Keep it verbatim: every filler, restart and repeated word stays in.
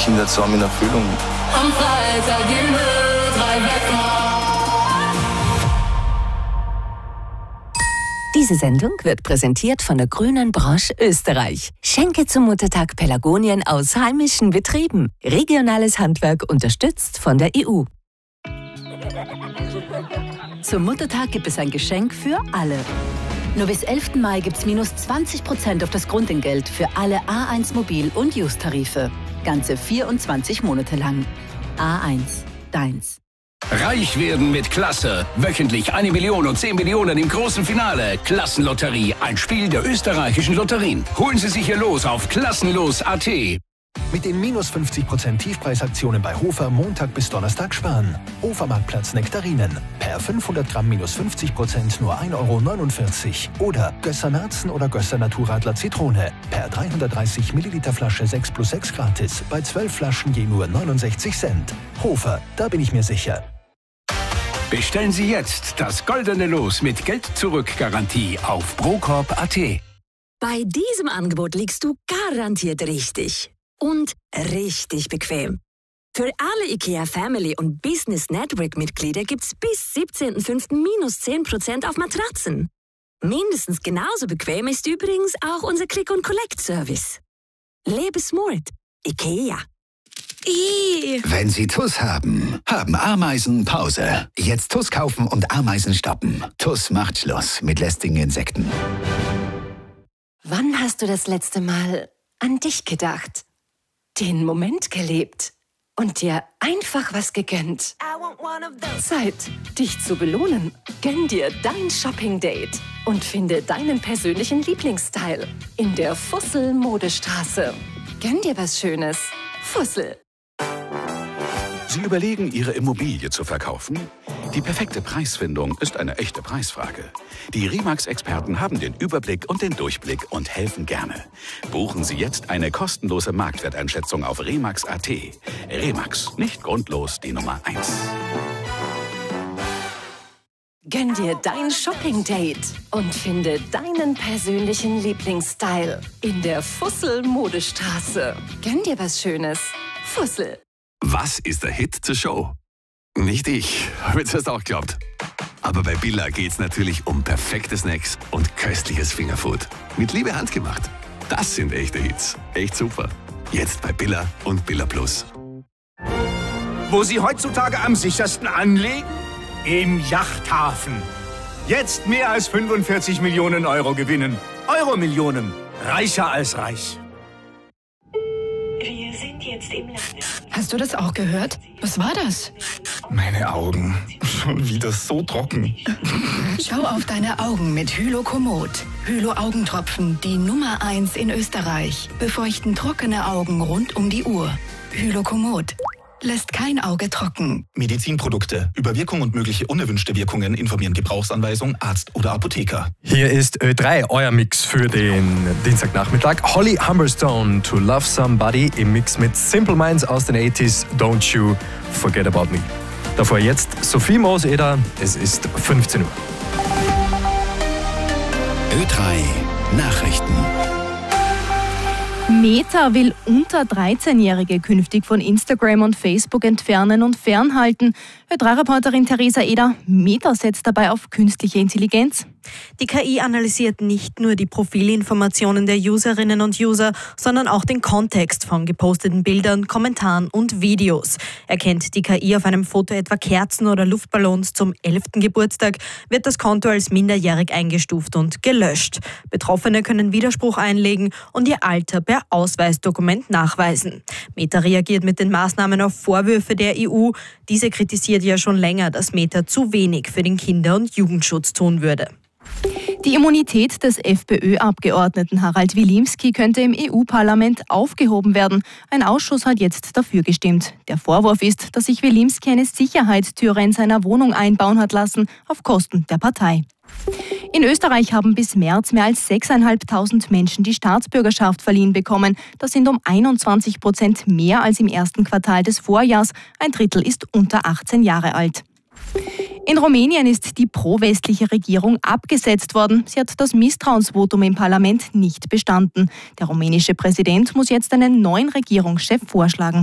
Kindertraum in Erfüllung. Am Freitag im Ö drei Wecker. Diese Sendung wird präsentiert von der Grünen Branche Österreich. Schenke zum Muttertag Pelargonien aus heimischen Betrieben. Regionales Handwerk unterstützt von der E U. Zum Muttertag gibt es ein Geschenk für alle. Nur bis elften Mai gibt es minus zwanzig Prozent auf das Grundentgelt für alle A eins Mobil- und Use-Tarife. Ganze vierundzwanzig Monate lang. A eins, deins. Reich werden mit Klasse. Wöchentlich eine Million und zehn Millionen im großen Finale. Klassenlotterie, ein Spiel der österreichischen Lotterien. Holen Sie sich Ihr Los auf klassenlos punkt a t. Mit den minus fünfzig Prozent Tiefpreisaktionen bei Hofer Montag bis Donnerstag sparen. Hofer Marktplatz Nektarinen. Per fünfhundert Gramm minus fünfzig Prozent nur ein Euro neunundvierzig. Oder Gösser Narzen oder Gösser Naturradler Zitrone. Per dreihundertdreißig Milliliter Flasche sechs plus sechs gratis. Bei zwölf Flaschen je nur neunundsechzig Cent. Hofer, da bin ich mir sicher. Bestellen Sie jetzt das goldene Los mit Geld-Zurück-Garantie auf procorp punkt a t. Bei diesem Angebot liegst du garantiert richtig. Und richtig bequem. Für alle IKEA Family und Business Network Mitglieder gibt's bis siebzehnten fünften minus zehn Prozent auf Matratzen. Mindestens genauso bequem ist übrigens auch unser Click-and-Collect-Service. Lebe smart. IKEA. Ih. Wenn Sie T U S haben, haben Ameisen Pause. Jetzt T U S kaufen und Ameisen stoppen. T U S macht Schluss mit lästigen Insekten. Wann hast du das letzte Mal an dich gedacht? Den Moment gelebt und dir einfach was gegönnt? Zeit, dich zu belohnen. Gönn dir dein Shopping-Date und finde deinen persönlichen Lieblingsstyle in der Fussel-Modestraße. Gönn dir was Schönes. Fussel. Sie überlegen, Ihre Immobilie zu verkaufen? Die perfekte Preisfindung ist eine echte Preisfrage. Die Remax-Experten haben den Überblick und den Durchblick und helfen gerne. Buchen Sie jetzt eine kostenlose Marktwerteinschätzung auf remax punkt a t. Remax, nicht grundlos die Nummer eins. Gönn dir dein Shopping-Date und finde deinen persönlichen Lieblingsstyle in der Fussel-Modestraße. Gönn dir was Schönes. Fussel. Was ist der Hit zur Show? Nicht ich, habe jetzt erst auch geglaubt. Aber bei Billa geht's natürlich um perfekte Snacks und köstliches Fingerfood. Mit Liebe handgemacht. Das sind echte Hits. Echt super. Jetzt bei Billa und Billa Plus. Wo Sie heutzutage am sichersten anlegen? Im Yachthafen. Jetzt mehr als fünfundvierzig Millionen Euro gewinnen. Euro-Millionen. Reicher als reich. Wir sind jetzt im Lande. Hast du das auch gehört? Was war das? Meine Augen. Schon wieder so trocken. Schau auf deine Augen mit Hylokomod. Hylo-Augentropfen, die Nummer eins in Österreich. Befeuchten trockene Augen rund um die Uhr. Hylokomod. Lässt kein Auge trocken. Medizinprodukte. Über Wirkung und mögliche unerwünschte Wirkungen informieren Gebrauchsanweisung, Arzt oder Apotheker. Hier ist Ö drei, euer Mix für den Dienstagnachmittag. Holly Humberstone, To Love Somebody im Mix mit Simple Minds aus den achtziger. Don't You Forget About Me. Davor jetzt Sophie Moos-Eder, es ist fünfzehn Uhr. Ö drei Nachrichten. Meta will unter dreizehnjährige künftig von Instagram und Facebook entfernen und fernhalten. Ö drei Reporterin Theresa Eder, Meta setzt dabei auf künstliche Intelligenz. Die K I analysiert nicht nur die Profilinformationen der Userinnen und User, sondern auch den Kontext von geposteten Bildern, Kommentaren und Videos. Erkennt die K I auf einem Foto etwa Kerzen oder Luftballons zum elften Geburtstag, wird das Konto als minderjährig eingestuft und gelöscht. Betroffene können Widerspruch einlegen und ihr Alter per Ausweisdokument nachweisen. Meta reagiert mit den Maßnahmen auf Vorwürfe der E U. Diese kritisiert ja schon länger, dass Meta zu wenig für den Kinder- und Jugendschutz tun würde. Die Immunität des FPÖ-Abgeordneten Harald Wilimski könnte im E U-Parlament aufgehoben werden. Ein Ausschuss hat jetzt dafür gestimmt. Der Vorwurf ist, dass sich Wilimski eine Sicherheitstüre in seiner Wohnung einbauen hat lassen, auf Kosten der Partei. In Österreich haben bis März mehr als sechstausendfünfhundert Menschen die Staatsbürgerschaft verliehen bekommen. Das sind um einundzwanzig Prozent mehr als im ersten Quartal des Vorjahrs. Ein Drittel ist unter achtzehn Jahre alt. In Rumänien ist die pro-westliche Regierung abgesetzt worden. Sie hat das Misstrauensvotum im Parlament nicht bestanden. Der rumänische Präsident muss jetzt einen neuen Regierungschef vorschlagen.